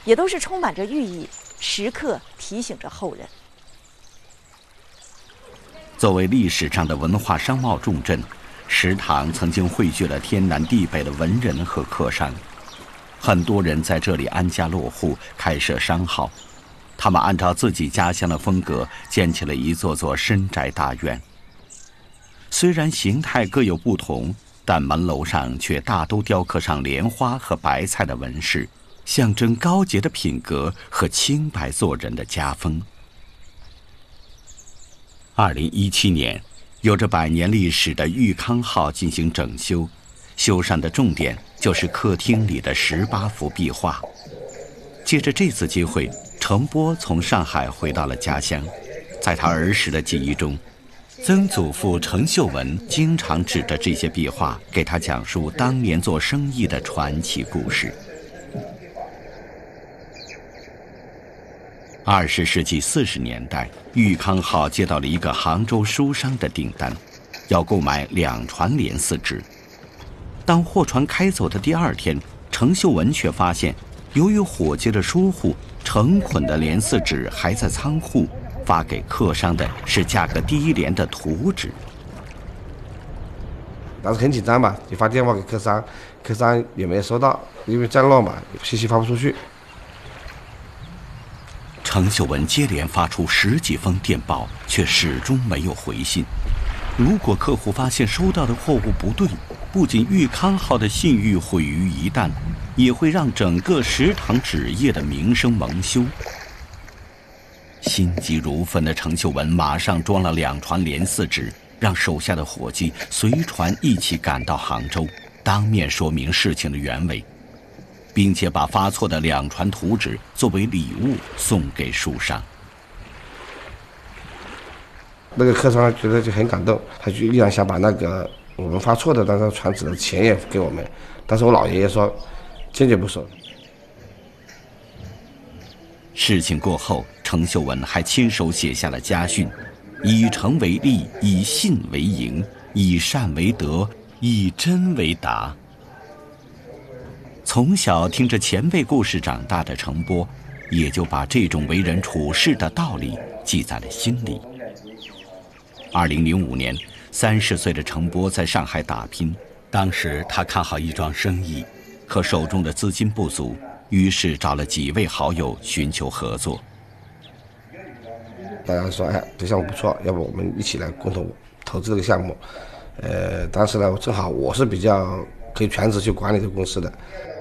也都是充满着寓意，时刻提醒着后人。 作为历史上的文化商贸重镇，石塘曾经汇聚了天南地北的文人和客商，很多人在这里安家落户，开设商号。他们按照自己家乡的风格建起了一座座深宅大院。虽然形态各有不同，但门楼上却大都雕刻上莲花和白菜的纹饰，象征高洁的品格和清白做人的家风。2017年，有着100年历史的裕康号进行整修，修缮的重点就是客厅里的18幅壁画。借着这次机会，程波从上海回到了家乡。在他儿时的记忆中，曾祖父程秀文经常指着这些壁画给他讲述当年做生意的传奇故事。20世纪40年代，裕康号接到了一个杭州书商的订单，要购买2船连四纸。当货船开走的第2天，程秀文却发现，由于伙计的疏忽，成捆的连四纸还在仓库，发给客商的是价格低廉的图纸。 当时很紧张嘛，就发电话给客商，客商也没有收到，因为战乱嘛，信息发不出去。 程秀文接连发出10几封电报，却始终没有回信。如果客户发现收到的货物不对，不仅裕康号的信誉毁于一旦，也会让整个石塘纸业的名声蒙羞。心急如焚的程秀文马上装了2船连四纸，让手下的伙计随船一起赶到杭州，当面说明事情的原委，并且把发错的2船图纸作为礼物送给书商。 那个客商觉得就很感动，他就依然想把那个我们发错的那个船纸的钱也给我们，但是我老爷爷说坚决不收。 事情过后，程秀文还亲手写下了家训：以诚为利，以信为营，以善为德，以真为达。从小听着前辈故事长大的程波，也就把这种为人处事的道理记在了心里。2005年，30岁的程波在上海打拼，当时他看好一桩生意，可手中的资金不足，于是找了几位好友寻求合作。 大家说，哎，这项目不错，要不我们一起来共同投资这个项目。当时呢，正好我是比较可以全职去管理这个公司的。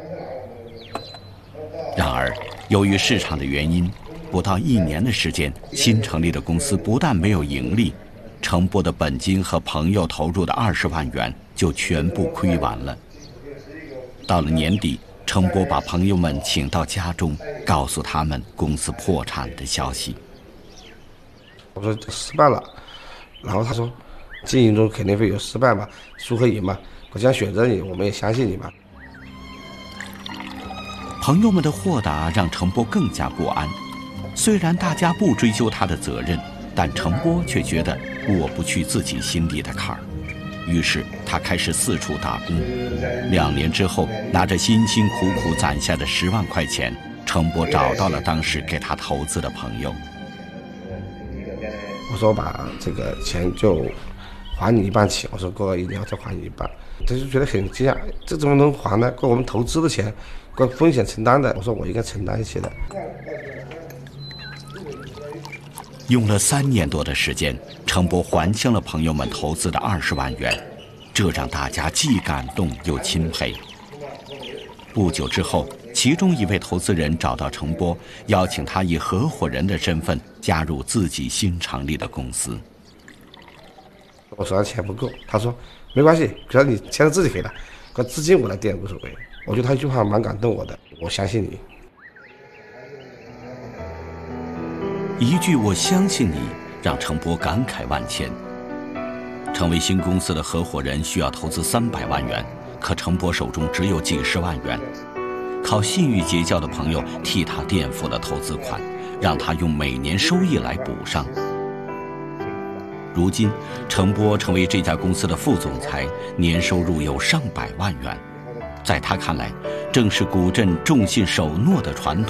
然而，由于市场的原因，不到1年的时间，新成立的公司不但没有盈利，程波的本金和朋友投入的20万元就全部亏完了。到了年底，程波把朋友们请到家中，告诉他们公司破产的消息。 我说失败了，然后他说，经营中肯定会有失败嘛，输和赢嘛，我想选择你，我们也相信你嘛。 朋友们的豁达让程波更加不安。虽然大家不追究他的责任，但程波却觉得过不去自己心里的坎儿。于是他开始四处打工。2年之后，拿着辛辛苦苦攒下的10万块钱，程波找到了当时给他投资的朋友。 我说把这个钱就还你一半起，我说过1年要再还你一半。他就觉得很惊讶，这怎么能还呢？过我们投资的钱，过风险承担的。我说我应该承担一些的。 用了3年多的时间，程波还清了朋友们投资的20万元，这让大家既感动又钦佩。不久之后，其中一位投资人找到程波，邀请他以合伙人的身份加入自己新成立的公司。 我手上钱不够，他说没关系，只要你钱是自己给的，可资金我来垫无所谓。我觉得他一句话蛮感动我的，我相信你。 一句我相信你，让程波感慨万千。成为新公司的合伙人需要投资300万元，可程波手中只有几十万元，靠信誉结交的朋友替他垫付了投资款，让他用每年收益来补上。如今，程波成为这家公司的副总裁，年收入有上百万元。在他看来，正是古镇重信守诺的传统